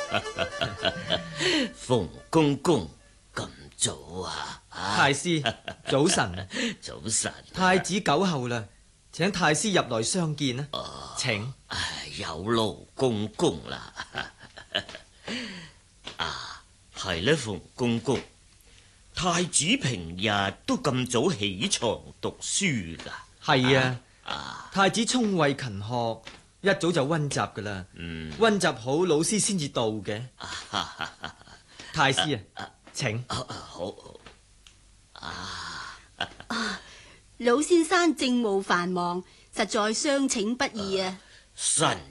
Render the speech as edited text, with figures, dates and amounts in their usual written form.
馮公公咁早啊？ 太師早晨。 早晨。 太子久候啦，請太師入來相見啊。請。 有勞公公啦。係呢，馮公公，太子平日都咁早起床讀書噶？ 係啊。太子聰慧勤學，一早就溫習噶啦。溫習好，老師先至到嘅。太師啊，請。 好。 老先生政務繁忙，實在相請不易啊。 神